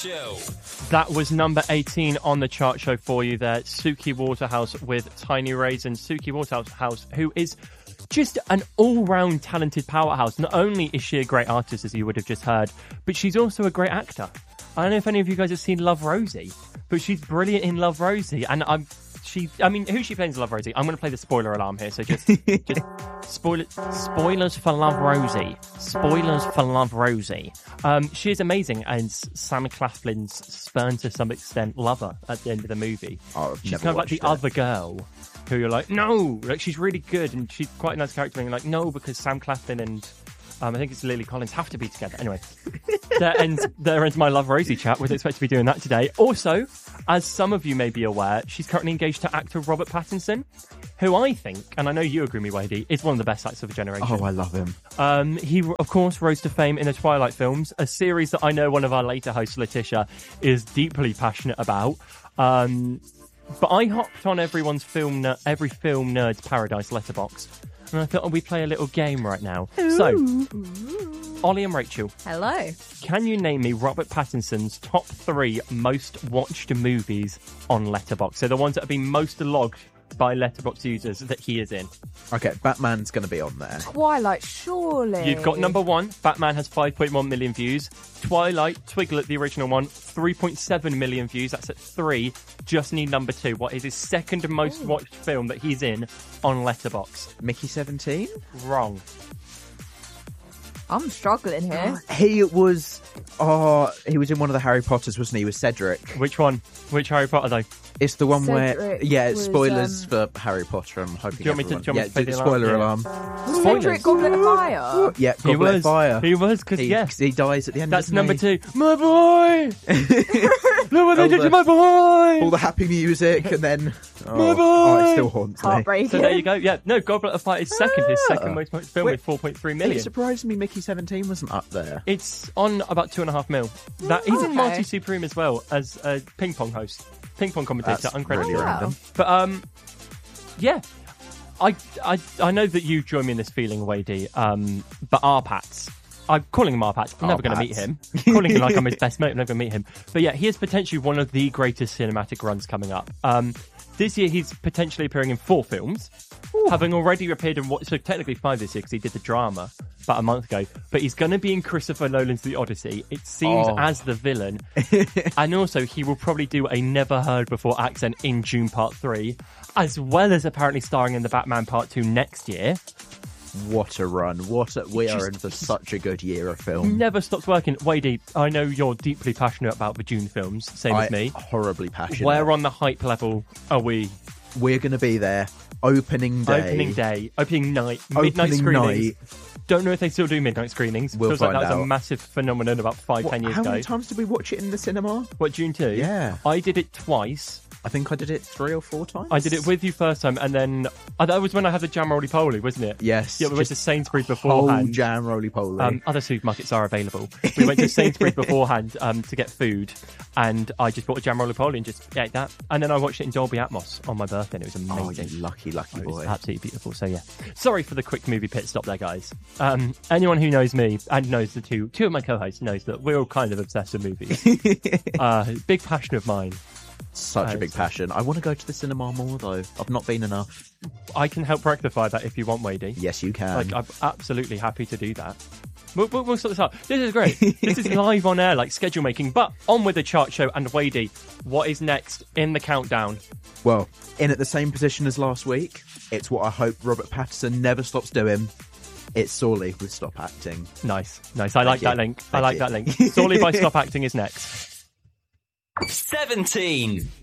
Show. That was number 18 on the chart show for you there. Suki Waterhouse with Tiny Raisin. Suki Waterhouse, who is just an all-round talented powerhouse. Not only is she a great artist, as you would have just heard, but she's also a great actor. I don't know if any of you guys have seen Love, Rosie, but she's brilliant in Love, Rosie. And who's she playing in Love, Rosie? I'm going to play the spoiler alarm here, so just spoilers for Love, Rosie. Spoilers for Love, Rosie. She is amazing, and Sam Claflin's spurned to some extent lover at the end of the movie. Oh, she's kind of like the other girl who you're like, no, like she's really good, and she's quite a nice character, and you're like, no, because Sam Claflin and I think it's Lily Collins have to be together. Anyway, there ends my Love, Rosie chat. Was expected to be doing that today. Also, as some of you may be aware, she's currently engaged to actor Robert Pattinson, who I think, and I know you agree with me, Wadey, is one of the best actors of the generation. Oh, I love him. He, of course, rose to fame in the Twilight films, a series that I know one of our later hosts, Letitia, is deeply passionate about. But I hopped on every film nerd's Paradise letterbox, and I thought we'd play a little game right now. Ooh. So, Ollie and Rachel. Hello. Can you name me Robert Pattinson's top 3 most watched movies on Letterboxd? So the ones that have been most logged by Letterboxd users that he is in. Okay, Batman's going to be on there. Twilight, surely. You've got number 1. Batman has 5.1 million views. Twilight, Twiglet, the original one, 3.7 million views. That's at 3. Just need number 2. What is his second most watched film that he's in on Letterboxd? Mickey 17? Wrong. I'm struggling here. He was in one of the Harry Potters, wasn't he? He was Cedric. Which one? Which Harry Potter though? It's the one Cedric where, was, spoilers for Harry Potter. I'm hoping Do you want me to play do the the spoiler alarm? alarm. Cedric Goblet of Fire. Yeah, He Goblet of was. Fire. He was, because, he dies at the end. That's doesn't number he? 2. My boy! Look what they did to my boy! All the happy music, and then My boy! it still haunts me. Heartbreaking. So there you go. Yeah, no, Goblet of Fire is second. His second most watched film with 4.3 million. It surprised me Mickey 17 wasn't up there. It's on about 2.5 mil. That he's in okay. Marty Supreme as well as a ping pong host, ping pong commentator, That's uncredited. really random. But yeah, I know that you join me in this feeling, Wadey. But Arpats, I'm calling him Arpats. I'm never going to meet him. Calling him like I'm his best mate. I'm never going to meet him. But yeah, he is potentially one of the greatest cinematic runs coming up. This year, he's potentially appearing in 4 films, having already appeared in so technically 5 this year because he did the drama about a month ago. But he's going to be in Christopher Nolan's The Odyssey. It seems as the villain, and also he will probably do a never heard before accent in Dune Part 3, as well as apparently starring in the Batman Part 2 next year. What a run. We are in for such a good year of film. Never stops working. Wadey, I know you're deeply passionate about the Dune films, same as me. Horribly passionate. Where on the hype level are we? We're going to be there. Opening day. Opening night, midnight screenings. Don't know if they still do midnight screenings. We'll Feels like find that was a out. massive phenomenon about 5-10 years How ago. many times did we watch it in the cinema? What, Dune 2? Yeah. I did it twice. I think I did it 3 or 4 times. I did it with you first time, and then that was when I had the jam roly poly, wasn't it? Yes. Yeah, we went to Sainsbury's Whole beforehand. jam roly poly. Other supermarkets are available. We went to Sainsbury's beforehand to get food, and I just bought a jam roly poly and just ate that. And then I watched it in Dolby Atmos on my birthday, and it was amazing. You lucky It was boy. absolutely beautiful. So yeah, sorry for the quick movie pit stop there, guys. Anyone who knows me and knows the two of my co-hosts knows that we're all kind of obsessed with movies. Big passion of mine. Such a big passion. I want to go to the cinema more, though. I've not been enough. I can help rectify that if you want, Wadey. Yes, you can. I'm absolutely happy to do that. We'll sort this out. This is great. This is live on air, like schedule making. But on with the chart show, and Wadey, what is next in the countdown? Well, in at the same position as last week, it's what I hope Robert Pattinson never stops doing. It's Sorley with Stop Acting. Nice. I like that link. I like that link. Sorley by Stop Acting is next. 17.